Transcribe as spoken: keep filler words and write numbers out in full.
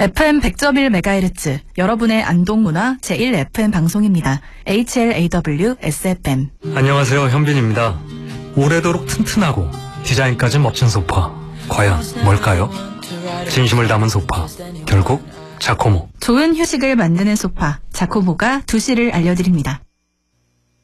에프엠 백 점 일 메가헤르츠 여러분의 안동문화 제일 에프엠 방송입니다. 에이치엘에이더블유 에스에프엠. 안녕하세요, 현빈입니다. 오래도록 튼튼하고 디자인까지 멋진 소파, 과연 뭘까요? 진심을 담은 소파, 결국 자코모. 좋은 휴식을 만드는 소파 자코모가 두 시를 알려드립니다.